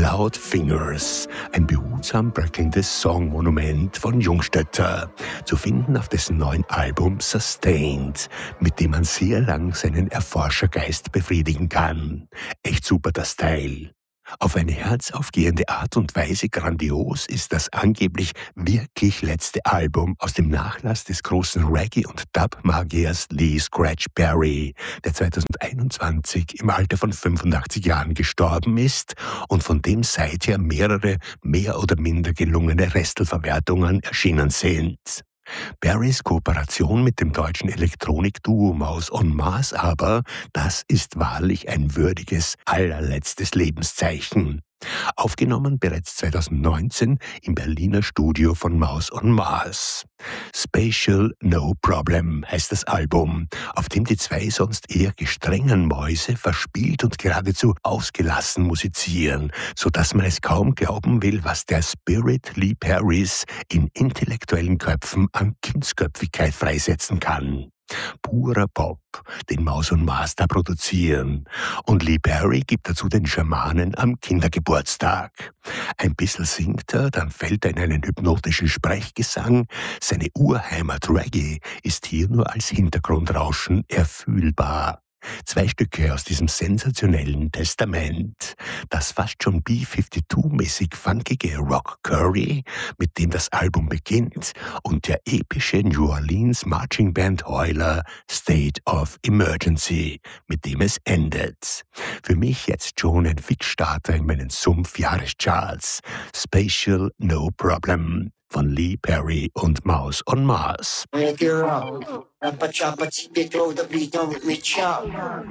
Loud Fingers, ein behutsam bröckelndes Songmonument von Jungstötter, zu finden auf dessen neuen Album Sustained, mit dem man sehr lang seinen Erforschergeist befriedigen kann. Echt super das Teil. Auf eine herzaufgehende Art und Weise grandios ist das angeblich wirklich letzte Album aus dem Nachlass des großen Reggae- und Dub-Magiers Lee Scratch Perry, der 2021 im Alter von 85 Jahren gestorben ist und von dem seither mehrere mehr oder minder gelungene Restelverwertungen erschienen sind. Barrys Kooperation mit dem deutschen Elektronikduo Maus on Mars aber, das ist wahrlich ein würdiges allerletztes Lebenszeichen. Aufgenommen bereits 2019 im Berliner Studio von Maus on Mars. Spatial No Problem heißt das Album, auf dem die zwei sonst eher gestrengen Mäuse verspielt und geradezu ausgelassen musizieren, sodass man es kaum glauben will, was der Spirit Lee Perrys in intellektuellen Köpfen an Kindsköpfigkeit freisetzen kann. Purer Pop, den Maus und Mars da produzieren. Und Lee Perry gibt dazu den Schamanen am Kindergeburtstag. Ein bisschen singt er, dann fällt er in einen hypnotischen Sprechgesang. Seine Urheimat Reggae ist hier nur als Hintergrundrauschen erfühlbar. 2 Stücke aus diesem sensationellen Testament. Das fast schon B-52-mäßig funkige Rock Curry, mit dem das Album beginnt, und der epische New Orleans Marching Band Heuler State of Emergency, mit dem es endet. Für mich jetzt schon ein Fixstarter in meinen Sumpf-Jahrescharts. Spatial No Problem von Lee Perry und Maus on Mars. Make it rock. Rappa choppa, keep it low, the beat on with me chop.